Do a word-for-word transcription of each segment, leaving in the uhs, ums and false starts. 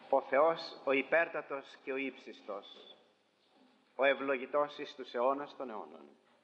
Ο Θεός, ο υπέρτατος και ο ύψιστος, ο ευλογητός εις τους αιώνας των αιώνων.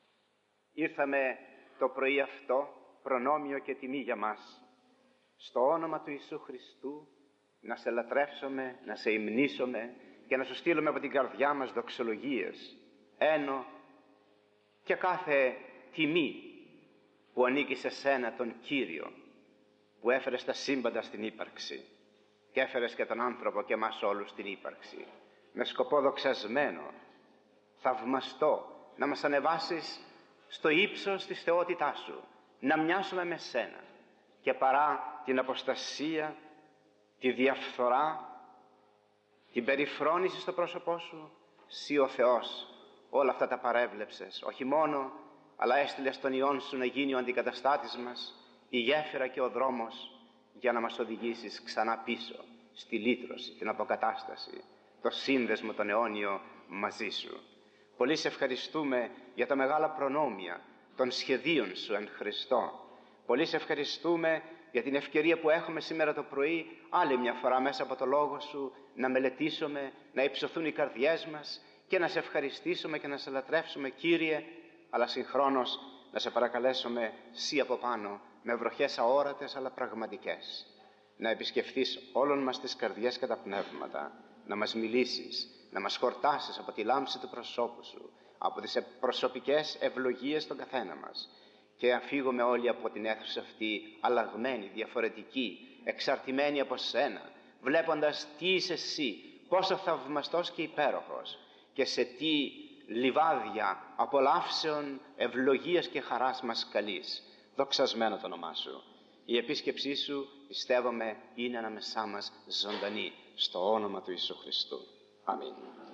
Ήρθαμε το πρωί αυτό, προνόμιο και τιμή για μας, στο όνομα του Ιησού Χριστού, να σε λατρεύσουμε, να σε υμνήσουμε και να σου στείλουμε από την καρδιά μας δοξολογίες, ένο και κάθε τιμή που ανήκει σε σένα τον Κύριο, που έφερες τα σύμπαντα στην ύπαρξη και έφερες και τον άνθρωπο και εμάς όλους στην ύπαρξη, με σκοπό δοξασμένο, θαυμαστό, να μας ανεβάσεις στο ύψος της θεότητάς σου, να μοιάσουμε με σένα και παρά την αποστασία, τη διαφθορά, την περιφρόνηση στο πρόσωπό σου, Συ ο Θεός όλα αυτά τα παρέβλεψες, όχι μόνο, αλλά έστειλες τον Υιόν σου να γίνει ο αντικαταστάτης μας, η γέφυρα και ο δρόμος για να μας οδηγήσεις ξανά πίσω στη λύτρωση, την αποκατάσταση, το σύνδεσμο τον αιώνιο μαζί σου. Πολύ σε ευχαριστούμε για τα μεγάλα προνόμια των σχεδίων σου εν Χριστώ. Πολύ σε ευχαριστούμε για την ευκαιρία που έχουμε σήμερα το πρωί, άλλη μια φορά μέσα από το Λόγο σου, να μελετήσουμε, να υψωθούν οι καρδιές μας και να σε ευχαριστήσουμε και να σε λατρεύσουμε, Κύριε, αλλά συγχρόνως να σε παρακαλέσουμε Συ από πάνω, με βροχές αόρατες αλλά πραγματικές, να επισκεφθείς όλων μας τις καρδιές και τα πνεύματα, να μας μιλήσεις, να μας χορτάσεις από τη λάμψη του προσώπου σου, από τις προσωπικές ευλογίες των καθένα μας, και αφήγουμε όλοι από την αίθουσα αυτή αλλαγμένοι, διαφορετικοί, εξαρτημένοι από σένα, βλέποντας τι είσαι εσύ, πόσο θαυμαστός και υπέροχος και σε τι λιβάδια απολαύσεων, ευλογίας και χαράς μας καλείς. Δοξασμένο το όνομά σου. Η επίσκεψή σου, πιστεύουμε, είναι ανάμεσά μας ζωντανή, στο όνομα του Ιησού Χριστού. Αμήν.